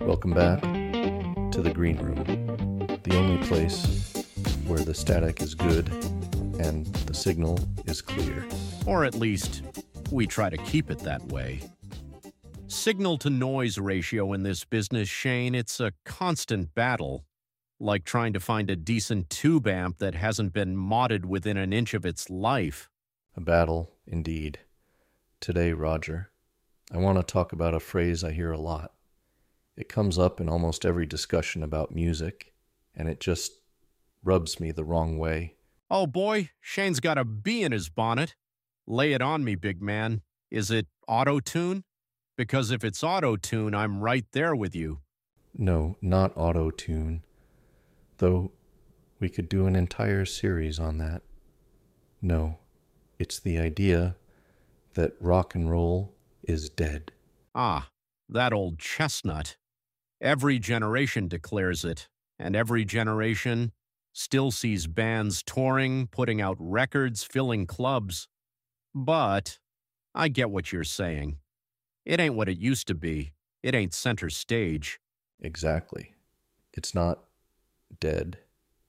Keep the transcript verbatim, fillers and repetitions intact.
Welcome back to the Green Room, the only place where the static is good and the signal is clear. Or at least, we try to keep it that way. Signal-to-noise ratio in this business, Shane, it's a constant battle. Like trying to find a decent tube amp that hasn't been modded within an inch of its life. A battle, indeed. Today, Roger, I want to talk about a phrase I hear a lot. It comes up in almost every discussion about music, and it just rubs me the wrong way. Oh boy, Shane's got a bee in his bonnet. Lay it on me, big man. Is it auto-tune? Because if it's auto-tune, I'm right there with you. No, not auto-tune. Though we could do an entire series on that. No, it's the idea that rock and roll is dead. Ah, that old chestnut. Every generation declares it, and every generation still sees bands touring, putting out records, filling clubs. But I get what you're saying. It ain't what it used to be. It ain't center stage. Exactly. It's not dead.